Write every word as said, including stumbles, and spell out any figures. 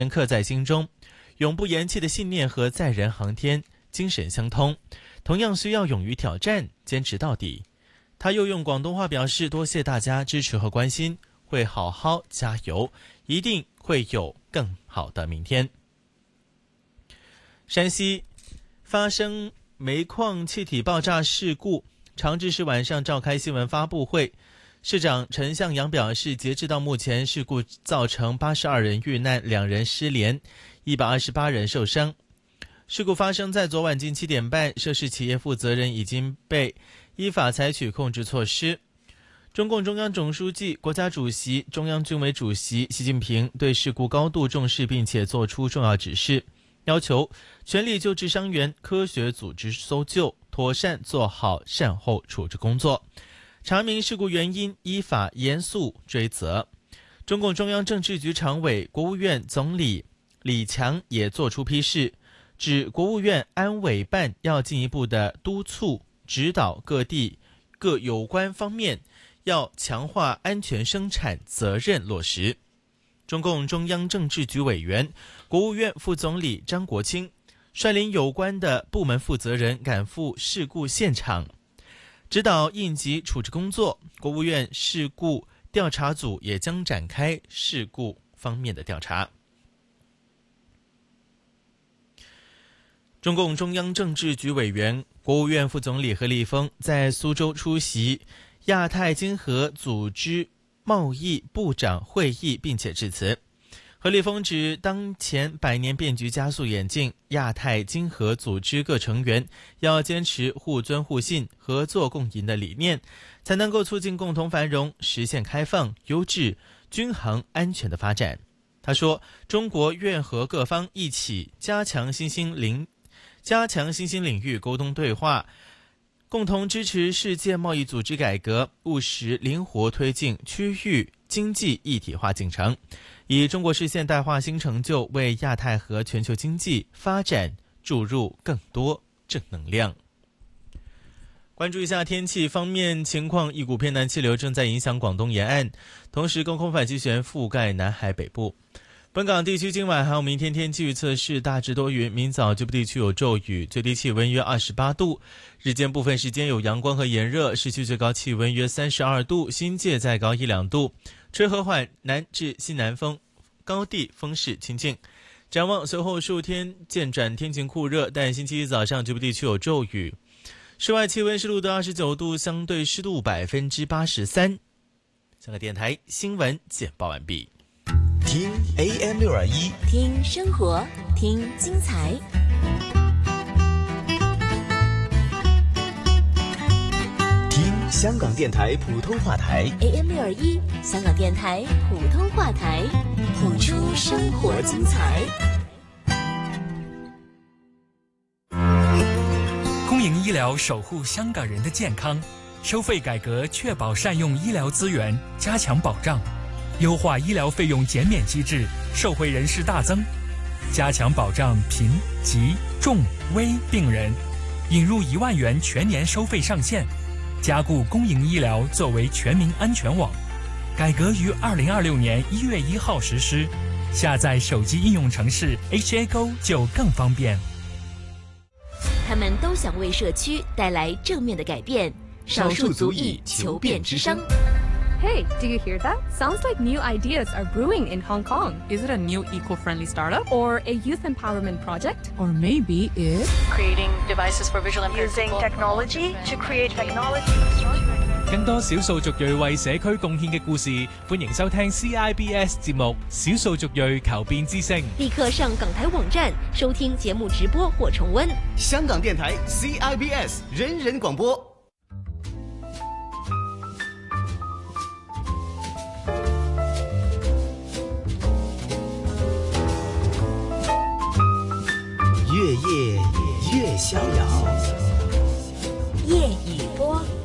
刻在心中，永不言弃的信念和载人航天精神相通，同样需要勇于挑战，坚持到底。他又用广东话表示，多谢大家支持和关心，会好好加油，一定会有更好的明天。山西发生煤矿气体爆炸事故，长治市晚上召开新闻发布会，市长陈向阳表示，截至到目前，事故造成八十二人遇难，两人失联，一百二十八人受伤。事故发生在昨晚近七点半，涉事企业负责人已经被依法采取控制措施。中共中央总书记、国家主席、中央军委主席习近平对事故高度重视，并且作出重要指示，要求全力救治伤员，科学组织搜救，妥善做好善后处置工作，查明事故原因，依法严肃追责。中共中央政治局常委、国务院总理李强也作出批示，指国务院安委办要进一步的督促指导各地各有关方面，要强化安全生产责任落实。中共中央政治局委员、国务院副总理张国清率领有关的部门负责人赶赴事故现场，指导应急处置工作。国务院事故调查组也将展开事故方面的调查。中共中央政治局委员、国务院副总理何立峰在苏州出席亚太经合组织贸易部长会议，并且致辞。何立峰指，当前百年变局加速演进，亚太经合组织各成员要坚持互尊互信、合作共赢的理念，才能够促进共同繁荣，实现开放、优质、均衡、安全的发展。他说，中国愿和各方一起加强新兴领加强新兴领域沟通对话，共同支持世界贸易组织改革，务实灵活推进区域经济一体化进程，以中国式现代化新成就为亚太和全球经济发展注入更多正能量。关注一下天气方面情况，一股偏南气流正在影响广东沿岸，同时高空反气旋覆盖南海北部。本港地区今晚还有明天天气预测是大致多云，明早局部地区有骤雨，最低气温约二十八度，日间部分时间有阳光和炎热，市区最高气温约三十二度，新界再高一两度，吹和缓南至西南风，高地风势清劲。展望随后数天渐转天晴酷热，但星期一早上局部地区有骤雨。室外气温是录得二十九度，相对湿度百分之八十三。香港电台新闻简报完毕。 听 A M 六二一， 听生活，听精彩。 听香港电台普通话台 A M 六二一，香港电台普通话台，谱出生活精彩。 公营医疗守护香港人的健康，收费改革确保善用医疗资源，加强保障。优化医疗费用减免机制，受惠人士大增，加强保障贫、疾、重、危病人，引入一万元全年收费上限，加固公营医疗作为全民安全网。改革于二零二六年一月一号实施，下载手机应用程式 H A Go 就更方便。 他们都想为社区带来正面的改变，少数族裔求变之声。 Hey, do you hear that? Sounds like new ideas are brewing in Hong Kong. Is it a new eco-friendly startup? Or a youth empowerment project? Or maybe it's creating devices for visual impaired using people. technology to create technology. 更多少數族裔為社區貢獻嘅故事，歡迎收聽 C I B S 節目《少數族裔求變之聲》。 立刻上港台網站收聽節目直播或重溫。 香港電台 C I B S 人人廣播。 越夜越逍遙。